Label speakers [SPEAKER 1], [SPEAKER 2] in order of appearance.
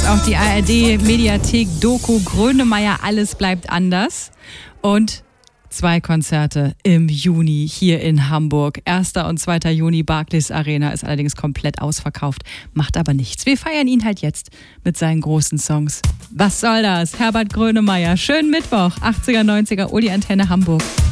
[SPEAKER 1] auch die ARD-Mediathek-Doku Grönemeyer, alles bleibt anders. Und 2 Konzerte im Juni hier in Hamburg. 1. und 2. Juni, Barclays Arena, ist allerdings komplett ausverkauft. Macht aber nichts. Wir feiern ihn halt jetzt mit seinen großen Songs. Was soll das? Herbert Grönemeyer. Schönen Mittwoch, 80er, 90er, Uli Antenne Hamburg.